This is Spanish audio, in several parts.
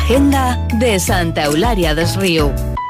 Agenda de Santa Eulalia des Riu.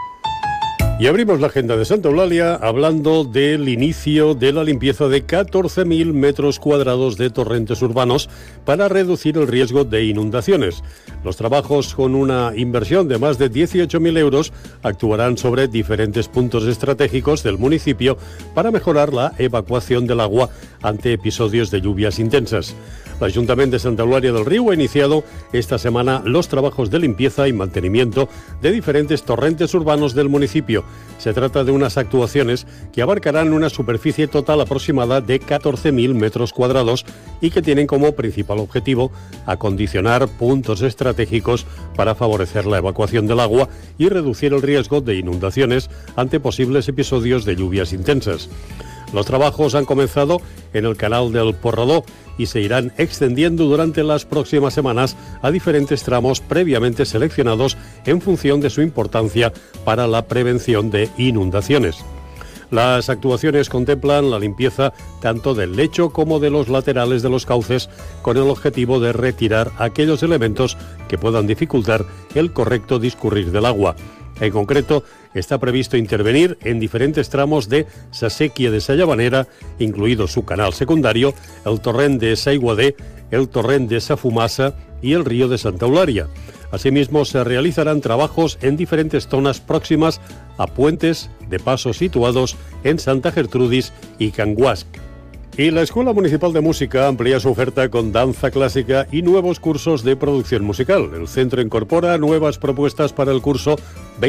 Y abrimos la agenda de Santa Eulalia hablando del inicio de la limpieza de 14.000 metros cuadrados de torrentes urbanos para reducir el riesgo de inundaciones. Los trabajos, con una inversión de más de 18.000 euros, actuarán sobre diferentes puntos estratégicos del municipio para mejorar la evacuación del agua ante episodios de lluvias intensas. El Ayuntamiento de Santa Eulalia del Riu ha iniciado esta semana los trabajos de limpieza y mantenimiento de diferentes torrentes urbanos del municipio. Se trata de unas actuaciones que abarcarán una superficie total aproximada de 14.000 metros cuadrados y que tienen como principal objetivo acondicionar puntos estratégicos para favorecer la evacuación del agua y reducir el riesgo de inundaciones ante posibles episodios de lluvias intensas. Los trabajos han comenzado en el canal del Porrador y se irán extendiendo durante las próximas semanas a diferentes tramos previamente seleccionados en función de su importancia para la prevención de inundaciones. Las actuaciones contemplan la limpieza tanto del lecho como de los laterales de los cauces, con el objetivo de retirar aquellos elementos que puedan dificultar el correcto discurrir del agua. En concreto, está previsto intervenir en diferentes tramos de Sa Séquia de Sallavanera, incluido su canal secundario, el torrent de Saiguadé, el torrent de Sa Fumassa y el río de Santa Eulalia. Asimismo, se realizarán trabajos en diferentes zonas próximas a puentes de paso situados en Santa Gertrudis y Canguasc. Y la Escuela Municipal de Música amplía su oferta con danza clásica y nuevos cursos de producción musical. El centro incorpora nuevas propuestas para el curso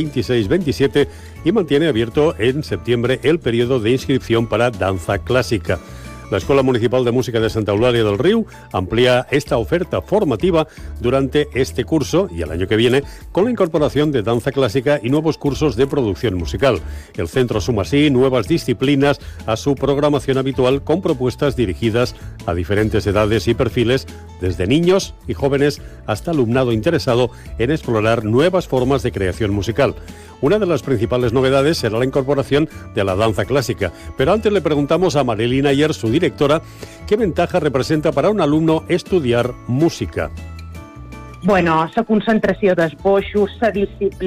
26-27 y mantiene abierto en septiembre el periodo de inscripción para danza clásica. La Escuela Municipal de Música de Santa Eulalia del Riu amplía esta oferta formativa durante este curso y el año que viene con la incorporación de danza clásica y nuevos cursos de producción musical. El centro suma así nuevas disciplinas a su programación habitual con propuestas dirigidas a diferentes edades y perfiles, desde niños y jóvenes hasta alumnado interesado en explorar nuevas formas de creación musical. Una de las principales novedades será la incorporación de la danza clásica, pero antes le preguntamos a Marilina Ayer, su directora, qué ventaja representa para un alumno estudiar música. Bueno, la concentració dels boixos, la disciplina,